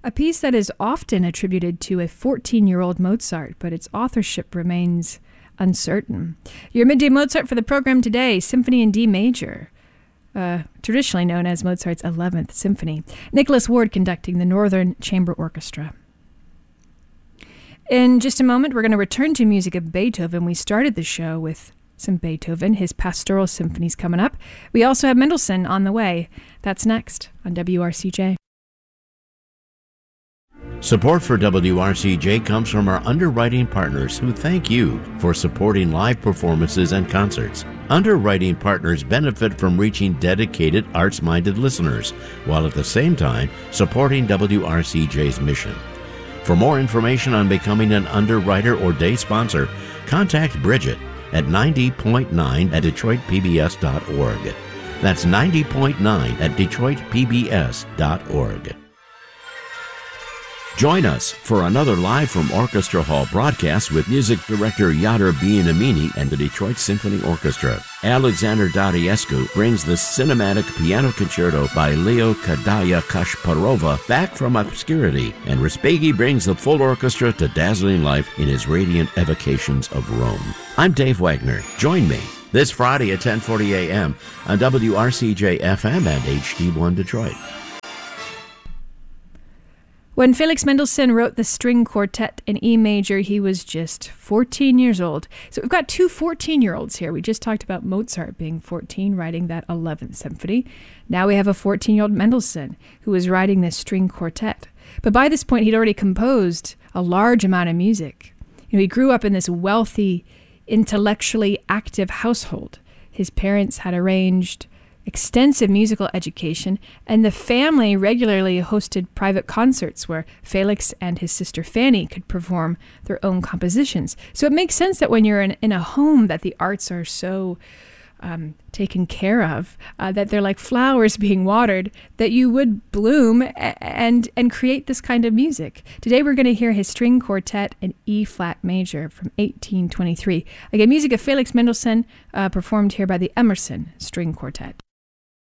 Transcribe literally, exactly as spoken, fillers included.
a piece that is often attributed to a fourteen-year-old Mozart, but its authorship remains uncertain. Your Midday Mozart for the program today, Symphony in D Major, uh, traditionally known as Mozart's eleventh Symphony. Nicholas Ward conducting the Northern Chamber Orchestra. In just a moment, we're going to return to music of Beethoven. We started the show with some Beethoven, his pastoral symphonies coming up. We also have Mendelssohn on the way. That's next on W R C J. Support for W R C J comes from our underwriting partners who thank you for supporting live performances and concerts. Underwriting partners benefit from reaching dedicated, arts-minded listeners, while at the same time supporting W R C J's mission. For more information on becoming an underwriter or day sponsor, contact Bridget at ninety point nine at detroit p b s dot org. That's ninety point nine at detroit p b s dot org. Join us for another Live from Orchestra Hall broadcast with music director Yadar Bienamini and the Detroit Symphony Orchestra. Alexander Dariescu brings the cinematic piano concerto by Leo Kadaya Kashparova back from obscurity, and Respighi brings the full orchestra to dazzling life in his radiant evocations of Rome. I'm Dave Wagner. Join me this Friday at ten forty a.m. on W R C J F M and H D one Detroit. When Felix Mendelssohn wrote the string quartet in E major, he was just fourteen years old. So we've got two fourteen-year-olds here. We just talked about Mozart being fourteen, writing that eleventh symphony. Now we have a fourteen-year-old Mendelssohn who was writing this string quartet. But by this point, he'd already composed a large amount of music. You know, he grew up in this wealthy, intellectually active household. His parents had arranged extensive musical education, and the family regularly hosted private concerts where Felix and his sister Fanny could perform their own compositions. So it makes sense that when you're in, in a home that the arts are so um, taken care of, uh, that they're like flowers being watered, that you would bloom and, and create this kind of music. Today we're going to hear his string quartet in E-flat major from eighteen twenty-three. Again, music of Felix Mendelssohn, uh, performed here by the Emerson String Quartet.